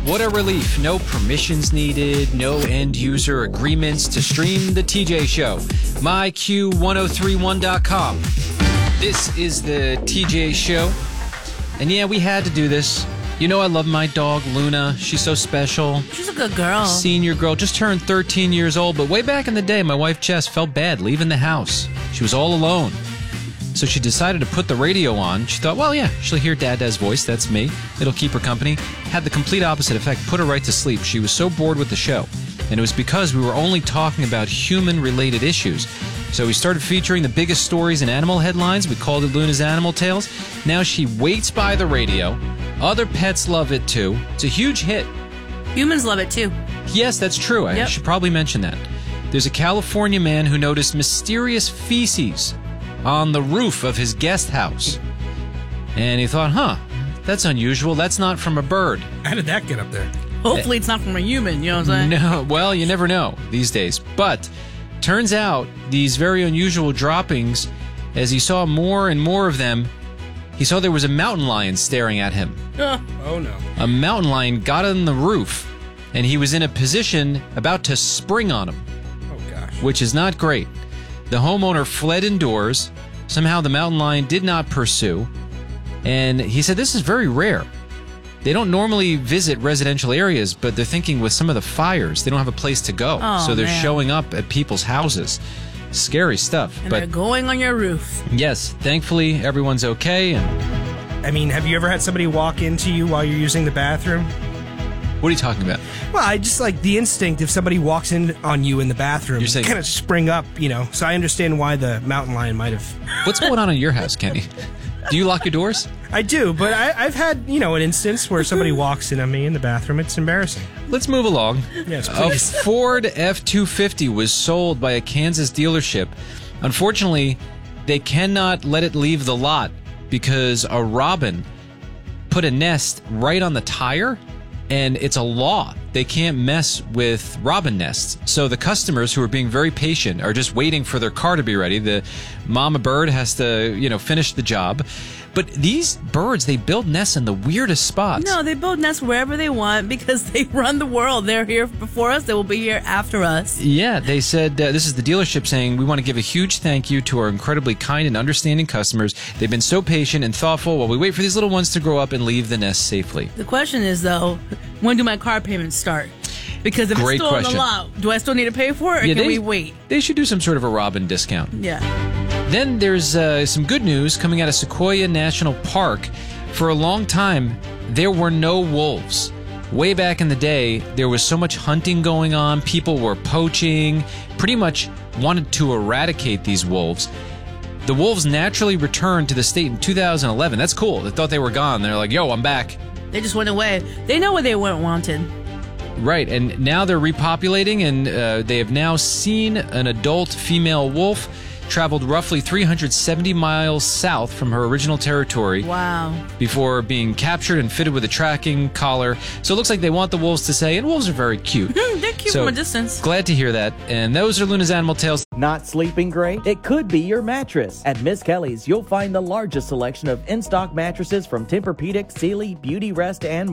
What a relief. No permissions needed, no end-user agreements to stream the TJ Show. MyQ1031.com. This is the TJ Show. And yeah, we had to do this. You know I love my dog, Luna. She's so special. She's a good girl. Senior girl. Just turned 13 years old. But way back in the day, my wife, Jess, felt bad leaving the house. She was all alone. So she decided to put the radio on. She thought, well, yeah, she'll hear Dada's voice. That's me. It'll keep her company. Had the complete opposite effect. Put her right to sleep. She was so bored with the show. And it was because we were only talking about human-related issues. So we started featuring the biggest stories in animal headlines. We called it Luna's Animal Tales. Now she waits by the radio. Other pets love it, too. It's a huge hit. Humans love it, too. Yes, that's true. I should probably mention that. There's a California man who noticed mysterious feces on the roof of his guest house. And he thought, that's unusual. That's not from a bird. How did that get up there? Hopefully it's not from a human, you know what I'm saying? No, well, you never know these days. But turns out these very unusual droppings, as he saw more and more of them, he saw there was a mountain lion staring at him. Oh, no. A mountain lion got on the roof, and he was in a position about to spring on him. Oh, gosh. Which is not great. The homeowner fled indoors. Somehow the mountain lion did not pursue. And he said this is very rare. They don't normally visit residential areas, but they're thinking with some of the fires, they don't have a place to go. So they're showing up at people's houses. Scary stuff. And they're going on your roof. Yes, thankfully everyone's okay. I mean, have you ever had somebody walk into you while you're using the bathroom? What are you talking about? Well, I just like the instinct if somebody walks in on you in the bathroom, you're saying, kind of spring up, you know. So I understand why the mountain lion might have. What's going on in your house, Kenny? Do you lock your doors? I do, but I've had, an instance where somebody walks in on me in the bathroom. It's embarrassing. Let's move along. Yes, please. A Ford F-250 was sold by a Kansas dealership. Unfortunately, they cannot let it leave the lot because a robin put a nest right on the tire, and it's a law. They can't mess with robin nests. So the customers who are being very patient are just waiting for their car to be ready. The mama bird has to, finish the job. But these birds, they build nests in the weirdest spots. No, they build nests wherever they want because they run the world. They're here before us. They will be here after us. Yeah, they said, this is the dealership saying, we want to give a huge thank you to our incredibly kind and understanding customers. They've been so patient and thoughtful while we wait for these little ones to grow up and leave the nest safely. The question is, though, when do my car payments start? Because if it's still in the lot, do I still need to pay for it, or can we wait? They should do some sort of a robin discount. Yeah. Then there's some good news coming out of Sequoia National Park. For a long time, there were no wolves. Way back in the day, there was so much hunting going on. People were poaching, pretty much wanted to eradicate these wolves. The wolves naturally returned to the state in 2011. That's cool. They thought they were gone. They're like, yo, I'm back. They just went away. They know where they weren't wanted. Right, and now they're repopulating, and they have now seen an adult female wolf traveled roughly 370 miles south from her original territory. Wow. Before being captured and fitted with a tracking collar. So it looks like they want the wolves to say, and wolves are very cute. They're cute from a distance. Glad to hear that. And those are Luna's Animal Tales. Not sleeping great? It could be your mattress. At Miss Kelly's, you'll find the largest selection of in-stock mattresses from Tempur-Pedic, Sealy, Beauty Rest, and